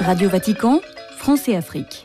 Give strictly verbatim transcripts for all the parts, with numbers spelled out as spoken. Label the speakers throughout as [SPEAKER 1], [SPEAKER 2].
[SPEAKER 1] Radio Vatican, France et Afrique.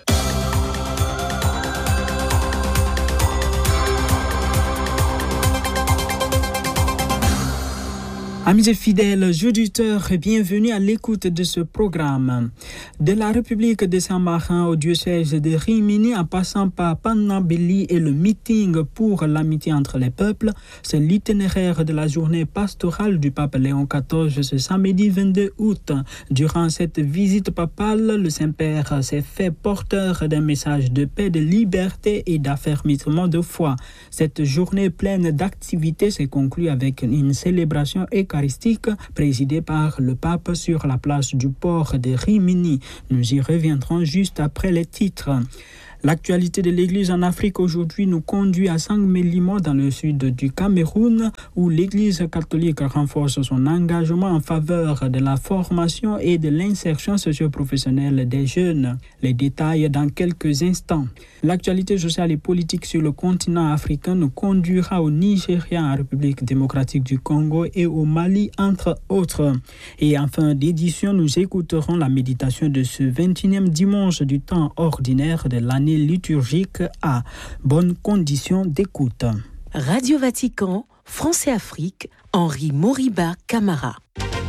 [SPEAKER 2] Amis et fidèles auditeurs, bienvenue à l'écoute de ce programme. De la République de Saint-Marin au diocèse de Rimini, en passant par Pannambelli et le meeting pour l'amitié entre les peuples, c'est l'itinéraire de la journée pastorale du pape Léon quatorze ce samedi vingt-deux août. Durant cette visite papale, le Saint-Père s'est fait porteur d'un message de paix, de liberté et d'affermissement de foi. Cette journée pleine d'activités s'est conclue avec une célébration eucharistique présidée par le pape sur la place du port de Rimini. Nous y reviendrons juste après les titres. L'actualité de l'Église en Afrique aujourd'hui nous conduit à Saint-Mélimo dans le sud du Cameroun où l'Église catholique renforce son engagement en faveur de la formation et de l'insertion socio-professionnelle des jeunes. Les détails dans quelques instants. L'actualité sociale et politique sur le continent africain nous conduira au Nigeria, en République démocratique du Congo et au Mali, entre autres. Et en fin d'édition, nous écouterons la méditation de ce vingt et unième dimanche du temps ordinaire de l'année liturgique à bonnes conditions d'écoute.
[SPEAKER 3] Radio Vatican, France et Afrique, Henri Moriba Camara.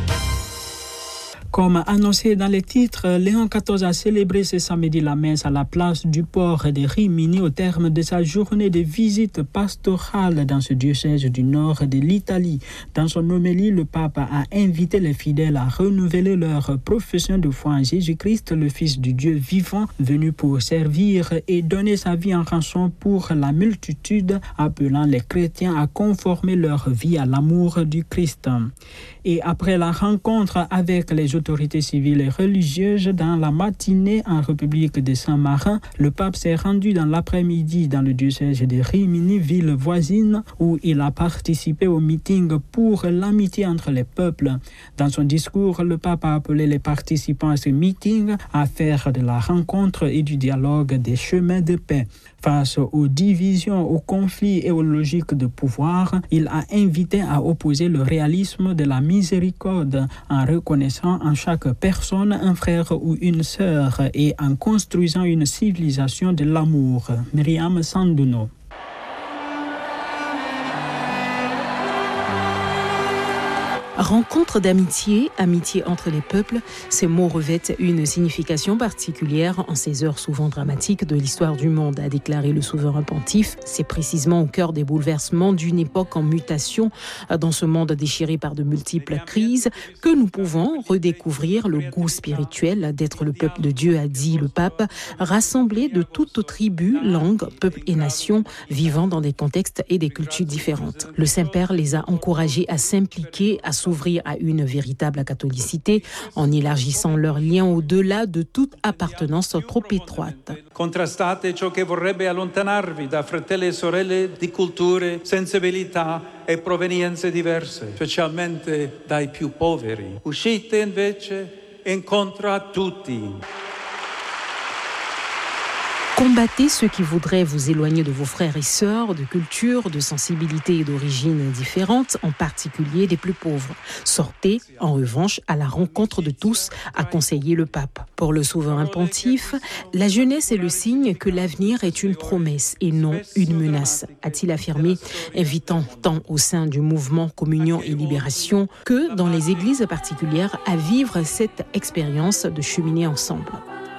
[SPEAKER 2] Comme annoncé dans les titres, Léon quatorze a célébré ce samedi la messe à la place du port de Rimini au terme de sa journée de visite pastorale dans ce diocèse du nord de l'Italie. Dans son homélie, le pape a invité les fidèles à renouveler leur profession de foi en Jésus-Christ, le Fils du Dieu vivant, venu pour servir et donner sa vie en rançon pour la multitude, appelant les chrétiens à conformer leur vie à l'amour du Christ. Et après la rencontre avec les autorités civiles et religieuses dans la matinée en République de Saint-Marin, le pape s'est rendu dans l'après-midi dans le diocèse de Rimini, ville voisine, où il a participé au meeting pour l'amitié entre les peuples. Dans son discours, le pape a appelé les participants à ce meeting à faire de la rencontre et du dialogue des chemins de paix. Face aux divisions, aux conflits et aux logiques de pouvoir, il a invité à opposer le réalisme de la miséricorde en reconnaissant en chaque personne un frère ou une sœur et en construisant une civilisation de l'amour. Myriam Sanduno.
[SPEAKER 3] Rencontre d'amitié, amitié entre les peuples, ces mots revêtent une signification particulière en ces heures souvent dramatiques de l'histoire du monde, a déclaré le souverain pontife. C'est précisément au cœur des bouleversements d'une époque en mutation, dans ce monde déchiré par de multiples crises, que nous pouvons redécouvrir le goût spirituel d'être le peuple de Dieu, a dit le pape, rassemblé de toutes tribus, langues, peuples et nations, vivant dans des contextes et des cultures différentes. Le Saint-Père les a encouragés à s'impliquer, à s'ouvrir à une véritable catholicité en élargissant leurs liens au-delà de toute appartenance trop étroite.
[SPEAKER 4] Contrastate ciò che vorrebbe allontanarvi da fratelli e sorelle di culture, sensibilità e provenienze diverse, specialmente dai più poveri. Uscite invece incontro a tutti.
[SPEAKER 3] Combattez ceux qui voudraient vous éloigner de vos frères et sœurs, de cultures, de sensibilités et d'origines différentes, en particulier des plus pauvres. Sortez, en revanche, à la rencontre de tous, a conseillé le pape. Pour le souverain pontife, la jeunesse est le signe que l'avenir est une promesse et non une menace, a-t-il affirmé, invitant tant au sein du mouvement Communion et Libération que dans les églises particulières à vivre cette expérience de cheminer ensemble.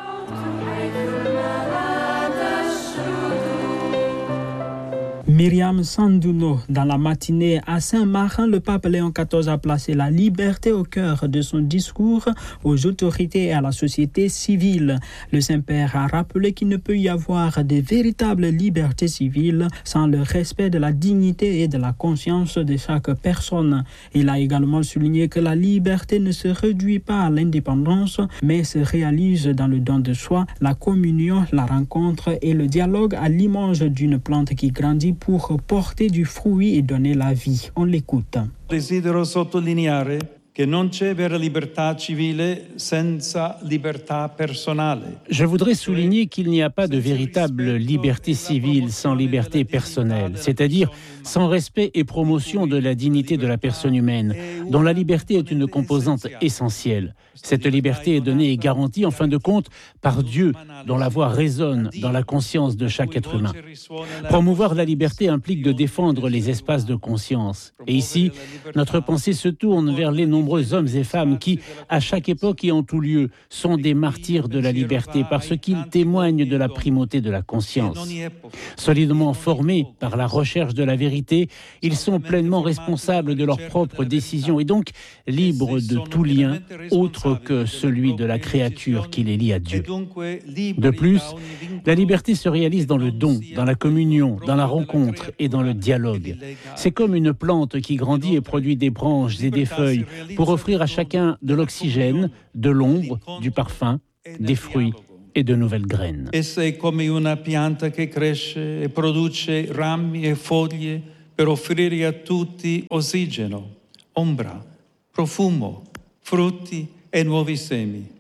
[SPEAKER 2] Myriam Sanduno. Dans la matinée à Saint-Marin, le pape Léon quatorze a placé la liberté au cœur de son discours aux autorités et à la société civile. Le Saint-Père a rappelé qu'il ne peut y avoir de véritables libertés civiles sans le respect de la dignité et de la conscience de chaque personne. Il a également souligné que la liberté ne se réduit pas à l'indépendance, mais se réalise dans le don de soi, la communion, la rencontre et le dialogue à l'image d'une plante qui grandit pour porter du fruit et donner la vie. On l'écoute.
[SPEAKER 4] Desidero sottolineare
[SPEAKER 5] Je voudrais souligner qu'il n'y a pas de véritable liberté civile sans liberté personnelle, c'est-à-dire sans respect et promotion de la dignité de la personne humaine, dont la liberté est une composante essentielle. Cette liberté est donnée et garantie, en fin de compte, par Dieu, dont la voix résonne dans la conscience de chaque être humain. Promouvoir la liberté implique de défendre les espaces de conscience. Et ici, notre pensée se tourne vers les nombreux hommes et femmes qui, à chaque époque et en tout lieu, sont des martyrs de la liberté parce qu'ils témoignent de la primauté de la conscience. Solidement formés par la recherche de la vérité, ils sont pleinement responsables de leurs propres décisions et donc libres de tout lien autre que celui de la créature qui les lie à Dieu. De plus, la liberté se réalise dans le don, dans la communion, dans la rencontre et dans le dialogue. C'est comme une plante qui grandit et produit des branches et des feuilles pour offrir à chacun de l'oxygène, de l'ombre, du parfum, des fruits et de nouvelles graines.
[SPEAKER 4] Essa è come una pianta che cresce e produce rami e foglie per offrire a tutti ossigeno, ombra, profumo, frutti e nuovi semi.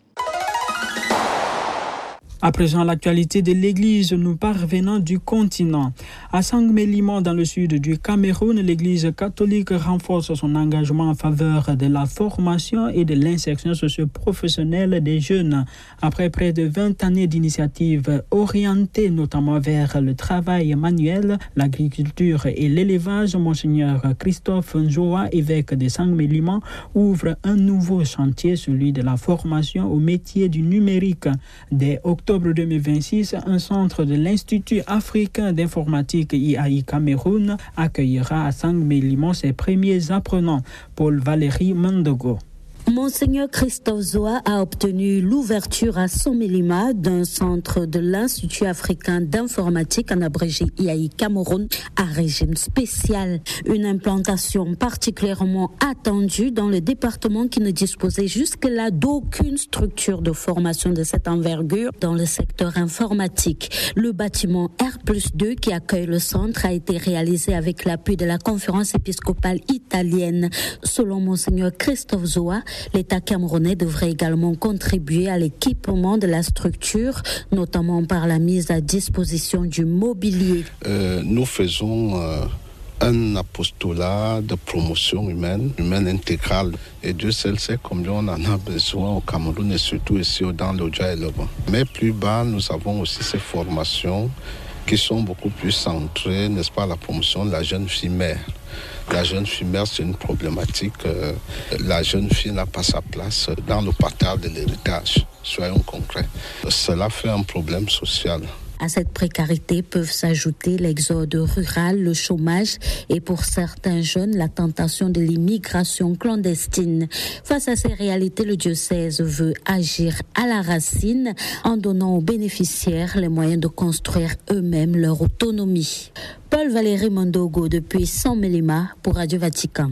[SPEAKER 2] À présent, l'actualité de l'Église nous parvenant du continent. À Sangmé-Limon, dans le sud du Cameroun, l'Église catholique renforce son engagement en faveur de la formation et de l'insertion socio-professionnelle des jeunes. Après près de vingt années d'initiatives orientées notamment vers le travail manuel, l'agriculture et l'élevage, Monseigneur Christophe Njoa, évêque de Sangmé-Limon, ouvre un nouveau chantier, celui de la formation au métier du numérique. Dès octobre deux mille vingt-six, un centre de l'Institut africain d'informatique I A I Cameroun accueillera à Sangmé-Limon ses premiers apprenants. Paul Valéry Mandogo.
[SPEAKER 6] Monseigneur Christophe Zoa a obtenu l'ouverture à Somélima d'un centre de l'Institut africain d'informatique, en abrégé I A I Cameroun, à régime spécial. Une implantation particulièrement attendue dans le département qui ne disposait jusque-là d'aucune structure de formation de cette envergure dans le secteur informatique. Le bâtiment R plus deux qui accueille le centre a été réalisé avec l'appui de la conférence épiscopale italienne. Selon Monseigneur Christophe Zoa, l'État camerounais devrait également contribuer à l'équipement de la structure, notamment par la mise à disposition du mobilier.
[SPEAKER 7] Euh, nous faisons euh, un apostolat de promotion humaine, humaine intégrale. Et Dieu seul sait combien on en a besoin au Cameroun et surtout ici dans l'Odja et le Ban. Mais plus bas, nous avons aussi ces formations qui sont beaucoup plus centrées, n'est-ce pas, à la promotion de la jeune fille mère. La jeune fille mère, c'est une problématique. Euh, la jeune fille n'a pas sa place dans le partage de l'héritage. Soyons concrets. Cela fait un problème social.
[SPEAKER 6] À cette précarité peuvent s'ajouter l'exode rural, le chômage et pour certains jeunes, la tentation de l'immigration clandestine. Face à ces réalités, le diocèse veut agir à la racine en donnant aux bénéficiaires les moyens de construire eux-mêmes leur autonomie. Paul Valéry Mandogo depuis Sangmé-Lima pour Radio Vatican.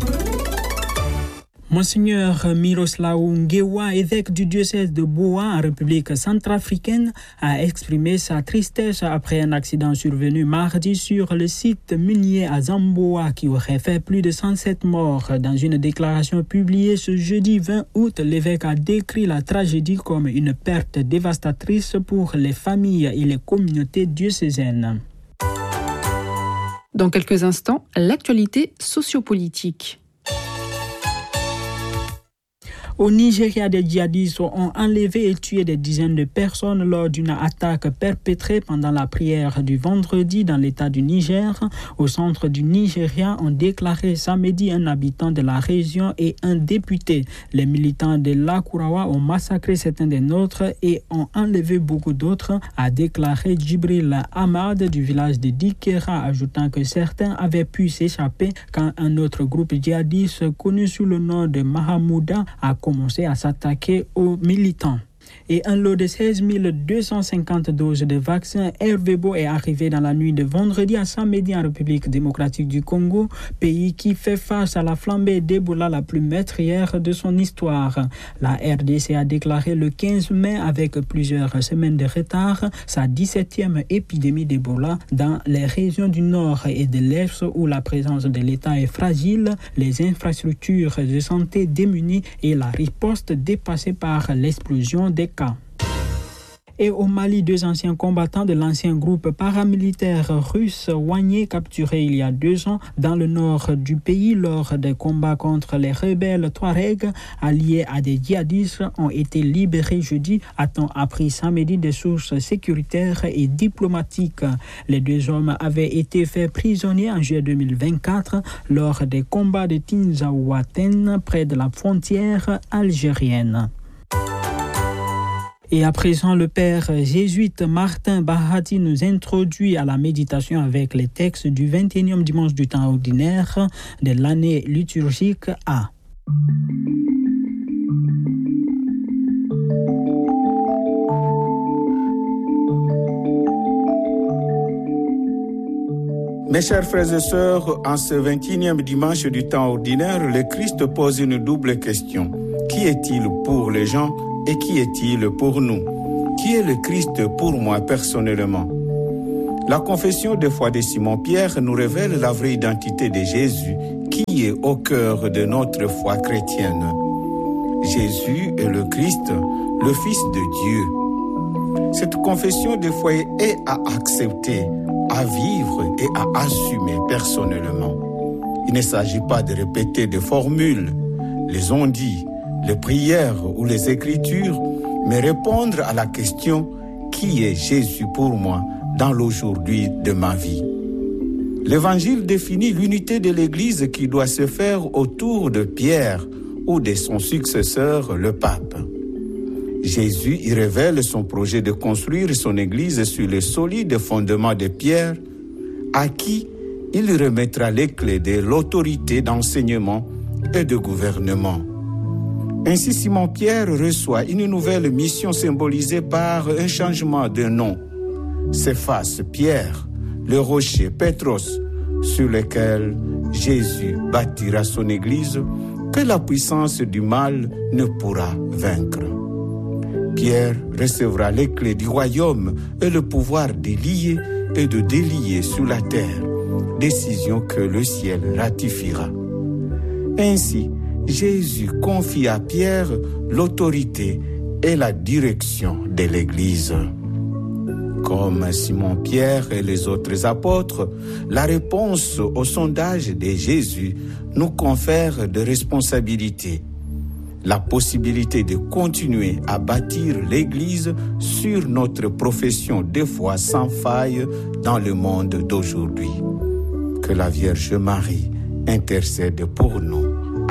[SPEAKER 2] Monseigneur Miroslav Ngewa, évêque du diocèse de Boa en République centrafricaine, a exprimé sa tristesse après un accident survenu mardi sur le site minier à Zamboa qui aurait fait plus de cent sept morts. Dans une déclaration publiée ce jeudi vingt août, l'évêque a décrit la tragédie comme une perte dévastatrice pour les familles et les communautés diocésaines.
[SPEAKER 3] Dans quelques instants, l'actualité sociopolitique.
[SPEAKER 2] Au Nigeria, des djihadistes ont enlevé et tué des dizaines de personnes lors d'une attaque perpétrée pendant la prière du vendredi dans l'état du Niger. Au centre du Nigeria, ont déclaré samedi un habitant de la région et un député. Les militants de l'Akurawa ont massacré certains des nôtres et ont enlevé beaucoup d'autres, a déclaré Djibril Ahmad du village de Dikera, ajoutant que certains avaient pu s'échapper quand un autre groupe djihadiste connu sous le nom de Mahamouda a commencé à s'attaquer aux militants. Et un lot de seize mille deux cent cinquante doses de vaccin Ervebo est arrivé dans la nuit de vendredi à samedi en République démocratique du Congo, pays qui fait face à la flambée d'Ebola la plus meurtrière de son histoire. La R D C a déclaré le quinze mai, avec plusieurs semaines de retard, sa dix-septième épidémie d'Ebola dans les régions du Nord et de l'Est où la présence de l'État est fragile, les infrastructures de santé démunies et la riposte dépassée par l'explosion des cas. Et au Mali, deux anciens combattants de l'ancien groupe paramilitaire russe Wagner, capturés il y a deux ans dans le nord du pays lors des combats contre les rebelles Touaregs alliés à des djihadistes, ont été libérés jeudi, a-t-on appris samedi des sources sécuritaires et diplomatiques. Les deux hommes avaient été faits prisonniers en juillet deux mille vingt-quatre lors des combats de Tinzaouaten près de la frontière algérienne. Et à présent, le père jésuite Martin Bahati nous introduit à la méditation avec les textes du vingt et unième dimanche du temps ordinaire de l'année liturgique A.
[SPEAKER 8] Mes chers frères et sœurs, en ce vingt et unième dimanche du temps ordinaire, le Christ pose une double question. Qui est-il pour les gens ? Et qui est-il pour nous? Qui est le Christ pour moi personnellement? La confession de foi de Simon-Pierre nous révèle la vraie identité de Jésus, qui est au cœur de notre foi chrétienne. Jésus est le Christ, le Fils de Dieu. Cette confession de foi est à accepter, à vivre et à assumer personnellement. Il ne s'agit pas de répéter des formules, les on-dit, les prières ou les écritures, mais répondre à la question « Qui est Jésus pour moi dans l'aujourd'hui de ma vie ?» L'Évangile définit l'unité de l'Église qui doit se faire autour de Pierre ou de son successeur, le pape. Jésus y révèle son projet de construire son Église sur les solides fondements de Pierre, à qui il remettra les clés de l'autorité d'enseignement et de gouvernement. Ainsi, Simon-Pierre reçoit une nouvelle mission symbolisée par un changement de nom. S'efface Pierre, le rocher Pétros, sur lequel Jésus bâtira son Église, que la puissance du mal ne pourra vaincre. Pierre recevra les clés du royaume et le pouvoir de lier et de délier sur la terre, décision que le ciel ratifiera. Ainsi, Jésus confie à Pierre l'autorité et la direction de l'Église. Comme Simon-Pierre et les autres apôtres, la réponse au sondage de Jésus nous confère des responsabilités. La possibilité de continuer à bâtir l'Église sur notre profession de foi sans faille dans le monde d'aujourd'hui. Que la Vierge Marie intercède pour nous.